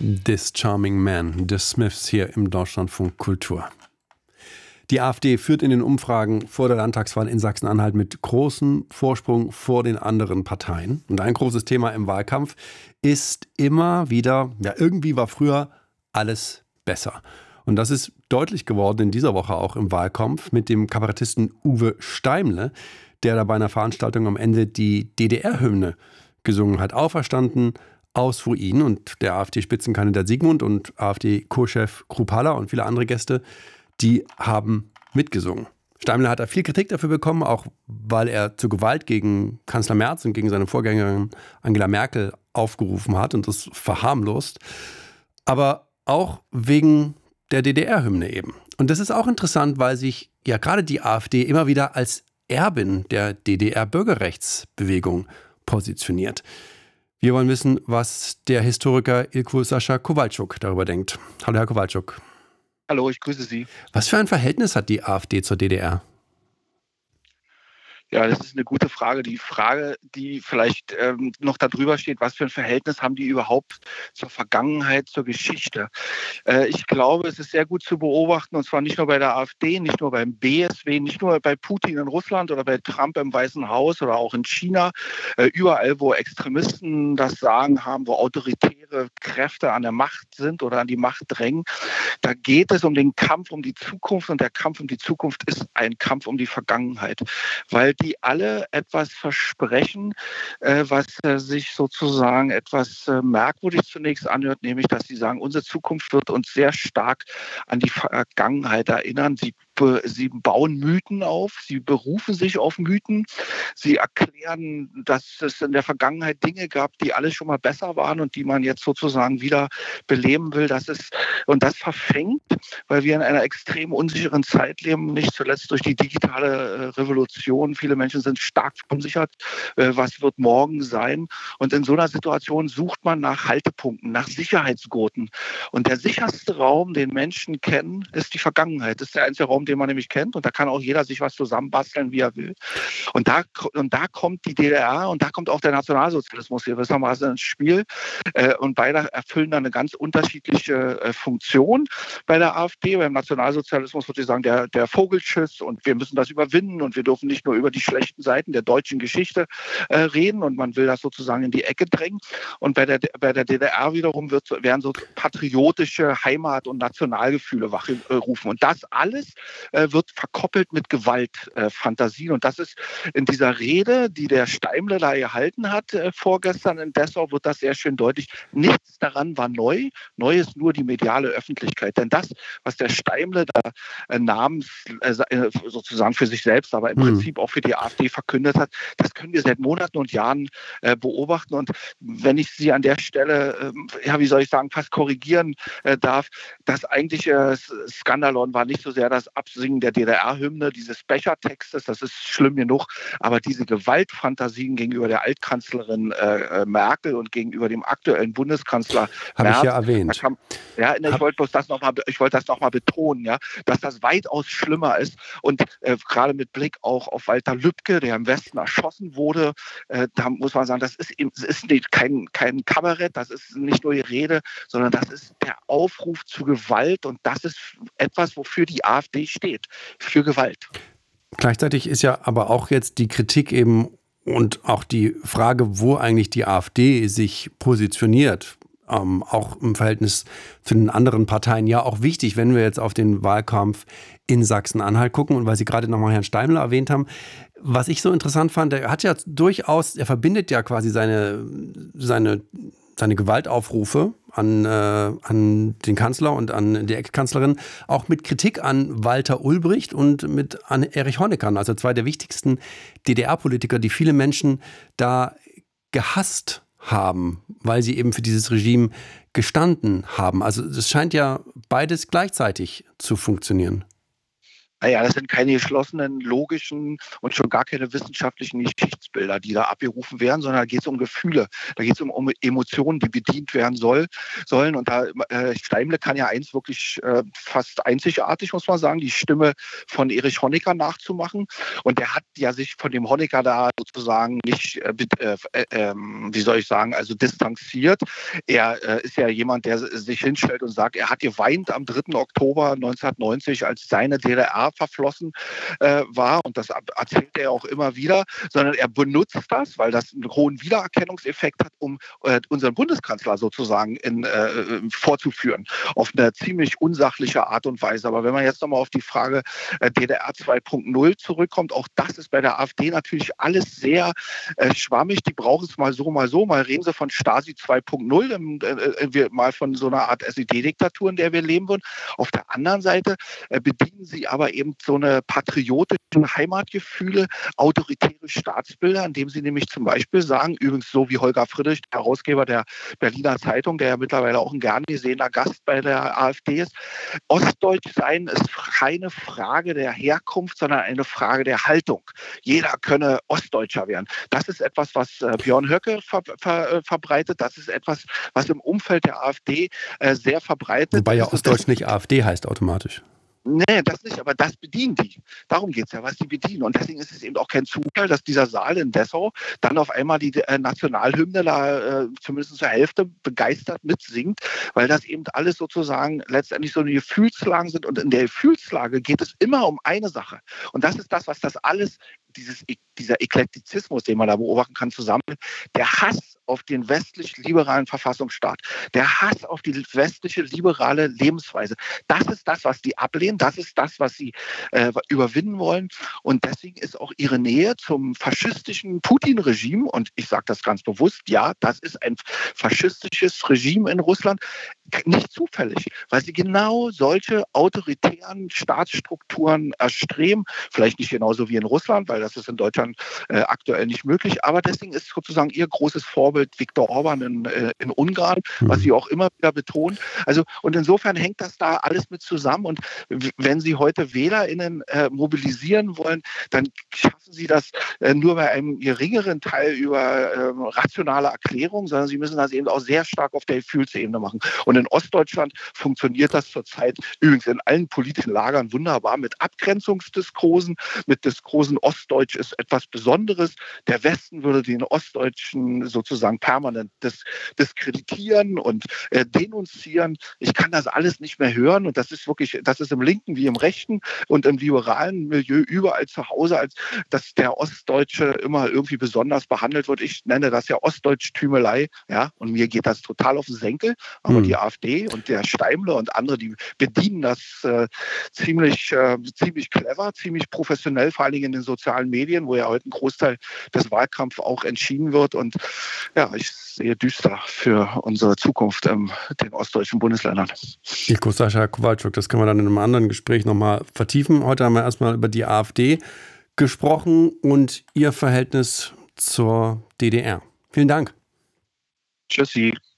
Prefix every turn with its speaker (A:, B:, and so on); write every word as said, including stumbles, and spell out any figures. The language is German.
A: This Charming Man, The Smiths hier im Deutschlandfunk Kultur. Die AfD führt in den Umfragen vor der Landtagswahl in Sachsen-Anhalt mit großem Vorsprung vor den anderen Parteien. Und ein großes Thema im Wahlkampf ist immer wieder, ja, irgendwie war früher alles besser. Und das ist deutlich geworden in dieser Woche auch im Wahlkampf mit dem Kabarettisten Uwe Steimle, der da bei einer Veranstaltung am Ende die D D R-Hymne gesungen hat. Auferstanden aus Ruinen. Und der AfD-Spitzenkandidat Sigmund und AfD-Co-Chef Krupalla und viele andere Gäste, die haben mitgesungen. Steimle hat da viel Kritik dafür bekommen, auch weil er zur Gewalt gegen Kanzler Merz und gegen seine Vorgängerin Angela Merkel aufgerufen hat und das verharmlost. Aber auch wegen der D D R-Hymne eben. Und das ist auch interessant, weil sich ja gerade die AfD immer wieder als Erbin der D D R-Bürgerrechtsbewegung positioniert. Wir wollen wissen, was der Historiker Ilko Sascha Kowalczuk darüber denkt. Hallo, Herr Kowalczuk.
B: Hallo, ich grüße Sie.
A: Was für ein Verhältnis hat die AfD zur D D R?
B: Ja, das ist eine gute Frage. Die Frage, die vielleicht ähm, noch darüber steht, was für ein Verhältnis haben die überhaupt zur Vergangenheit, zur Geschichte? Äh, ich glaube, es ist sehr gut zu beobachten, und zwar nicht nur bei der AfD, nicht nur beim B S W, nicht nur bei Putin in Russland oder bei Trump im Weißen Haus oder auch in China. Äh, überall, wo Extremisten das Sagen haben, wo autoritäre Kräfte an der Macht sind oder an die Macht drängen, da geht es um den Kampf um die Zukunft, und der Kampf um die Zukunft ist ein Kampf um die Vergangenheit, weil die alle etwas versprechen, äh, was äh, sich sozusagen etwas äh, merkwürdig zunächst anhört, nämlich, dass sie sagen, unsere Zukunft wird uns sehr stark an die Vergangenheit erinnern. Sie Sie bauen Mythen auf, sie berufen sich auf Mythen, sie erklären, dass es in der Vergangenheit Dinge gab, die alle schon mal besser waren und die man jetzt sozusagen wieder beleben will. Das ist, und das verfängt, weil wir in einer extrem unsicheren Zeit leben, nicht zuletzt durch die digitale Revolution. Viele Menschen sind stark verunsichert, was wird morgen sein. Und in so einer Situation sucht man nach Haltepunkten, nach Sicherheitsgurten. Und der sicherste Raum, den Menschen kennen, ist die Vergangenheit. Das ist der einzige Raum, den man nämlich kennt, und da kann auch jeder sich was zusammenbasteln, wie er will. Und da, und da kommt die D D R und da kommt auch der Nationalsozialismus gewissermaßen ins Spiel, und beide erfüllen dann eine ganz unterschiedliche Funktion. Bei der AfD, beim Nationalsozialismus würde ich sagen, der, der Vogelschiss, und wir müssen das überwinden, und wir dürfen nicht nur über die schlechten Seiten der deutschen Geschichte äh, reden, und man will das sozusagen in die Ecke drängen. Und bei der, bei der D D R wiederum wird, werden so patriotische Heimat- und Nationalgefühle wachrufen. Und das alles äh, wird verkoppelt mit Gewaltfantasien. Äh, und das ist in dieser Rede, die der Steimle da gehalten hat äh, vorgestern in Dessau, wird das sehr schön deutlich. Nichts daran war neu. Neu ist nur die mediale Öffentlichkeit. Denn das, was der Steimle da äh, namens äh, sozusagen für sich selbst, aber im mhm. Prinzip auch für die AfD verkündet hat, das können wir seit Monaten und Jahren äh, beobachten. Und wenn ich Sie an der Stelle, äh, ja, wie soll ich sagen, fast korrigieren äh, darf, das eigentliche Skandalon war nicht so sehr das Absingen der D D R-Hymne, dieses Bechertextes, das ist schlimm genug, aber diese Gewaltfantasien gegenüber der Altkanzlerin äh, Merkel und gegenüber dem aktuellen Bundeskanzler
A: Habe ich ja erwähnt.
B: Kam, ja, ich wollte bloß das noch mal, ich wollte das noch mal betonen, ja, dass das weitaus schlimmer ist, und äh, gerade mit Blick auch auf Walter Lübcke, der im Westen erschossen wurde, äh, da muss man sagen, das ist, das ist nicht, kein, kein Kabarett, das ist nicht nur die Rede, sondern das ist der Aufruf zu Gewalt, und das ist etwas, wofür die AfD steht, für Gewalt.
A: Gleichzeitig ist ja aber auch jetzt die Kritik eben und auch die Frage, wo eigentlich die AfD sich positioniert, ähm, auch im Verhältnis zu den anderen Parteien, ja auch wichtig, wenn wir jetzt auf den Wahlkampf in Sachsen-Anhalt gucken. Und weil Sie gerade nochmal Herrn Steimle erwähnt haben, was ich so interessant fand, er hat ja durchaus, er verbindet ja quasi seine, seine, seine Gewaltaufrufe an, äh, an den Kanzler und an die Ex-Kanzlerin auch mit Kritik an Walter Ulbricht und mit an Erich Honecker, also zwei der wichtigsten D D R-Politiker, die viele Menschen da gehasst haben, weil sie eben für dieses Regime gestanden haben. Also es scheint ja beides gleichzeitig zu funktionieren.
B: Naja, das sind keine geschlossenen, logischen und schon gar keine wissenschaftlichen Geschichtsbilder, die da abgerufen werden, sondern da geht es um Gefühle, da geht es um, um Emotionen, die bedient werden soll, sollen. Und da äh, Steimle kann ja eins wirklich äh, fast einzigartig, muss man sagen, die Stimme von Erich Honecker nachzumachen. Und der hat ja sich von dem Honecker da sozusagen nicht, äh, äh, äh, wie soll ich sagen, also distanziert. Er äh, ist ja jemand, der sich hinstellt und sagt, er hat geweint am dritten Oktober neunzehnhundertneunzig, als seine D D R verflossen äh, war. Und das erzählt er auch immer wieder, sondern er benutzt das, weil das einen hohen Wiedererkennungseffekt hat, um äh, unseren Bundeskanzler sozusagen in, äh, vorzuführen. Auf eine ziemlich unsachliche Art und Weise. Aber wenn man jetzt nochmal auf die Frage äh, D D R zwei Punkt null zurückkommt, auch das ist bei der AfD natürlich alles sehr äh, schwammig. Die brauchen es mal so, mal so. Mal reden sie von Stasi zwei Punkt null, äh, wir, mal von so einer Art S E D-Diktatur, in der wir leben würden. Auf der anderen Seite äh, bedienen sie aber eben so eine patriotischen Heimatgefühle, autoritäre Staatsbilder, indem sie nämlich zum Beispiel sagen, übrigens so wie Holger Friedrich, der Herausgeber der Berliner Zeitung, der ja mittlerweile auch ein gern gesehener Gast bei der AfD ist, Ostdeutsch sein ist keine Frage der Herkunft, sondern eine Frage der Haltung. Jeder könne Ostdeutscher werden. Das ist etwas, was äh, Björn Höcke ver ver äh, verbreitet. Das ist etwas, was im Umfeld der AfD äh, sehr verbreitet ist.
A: Wobei ja Ostdeutsch nicht AfD heißt automatisch.
B: Nee, das nicht, aber das bedienen die. Darum geht es ja, was die bedienen. Und deswegen ist es eben auch kein Zufall, dass dieser Saal in Dessau dann auf einmal die äh, Nationalhymne da äh, zumindest zur Hälfte begeistert mitsingt, weil das eben alles sozusagen letztendlich so eine Gefühlslagen sind. Und in der Gefühlslage geht es immer um eine Sache. Und das ist das, was das alles, dieses, dieser Eklektizismus, den man da beobachten kann, zusammen, der Hass auf den westlich-liberalen Verfassungsstaat, der Hass auf die westliche liberale Lebensweise. Das ist das, was die ablehnen, das ist das, was sie äh, überwinden wollen. Und deswegen ist auch ihre Nähe zum faschistischen Putin-Regime, und ich sage das ganz bewusst, ja, das ist ein faschistisches Regime in Russland, nicht zufällig, weil sie genau solche autoritären Staatsstrukturen erstreben, vielleicht nicht genauso wie in Russland, weil das ist in Deutschland äh, aktuell nicht möglich, aber deswegen ist sozusagen ihr großes Vorbild Viktor Orban in, äh, in Ungarn, was sie auch immer wieder betont. Also, und insofern hängt das da alles mit zusammen, und w- wenn sie heute WählerInnen äh, mobilisieren wollen, dann schaffen sie das äh, nur bei einem geringeren Teil über äh, rationale Erklärung, sondern sie müssen das eben auch sehr stark auf der Gefühlsebene machen. Und in Ostdeutschland funktioniert das zurzeit übrigens in allen politischen Lagern wunderbar mit Abgrenzungsdiskursen, mit Diskursen, Ostdeutsch ist etwas Besonderes, der Westen würde den Ostdeutschen sozusagen permanent dis diskreditieren und äh, denunzieren. Ich kann das alles nicht mehr hören, und das ist wirklich, das ist im linken wie im rechten und im liberalen Milieu überall zu Hause, als dass der Ostdeutsche immer irgendwie besonders behandelt wird. Ich nenne das ja Ostdeutsch-Tümelei, ja, und mir geht das total auf den Senkel, aber hm. die AfD und der Steimle und andere, die bedienen das äh, ziemlich, äh, ziemlich clever, ziemlich professionell, vor allen Dingen in den sozialen Medien, wo ja heute ein Großteil des Wahlkampfs auch entschieden wird. Und ja, ich sehe düster für unsere Zukunft in den ostdeutschen Bundesländern.
A: Ilko Sascha Kowalczuk, das können wir dann in einem anderen Gespräch nochmal vertiefen. Heute haben wir erstmal über die AfD gesprochen und ihr Verhältnis zur D D R. Vielen Dank.
B: Tschüssi.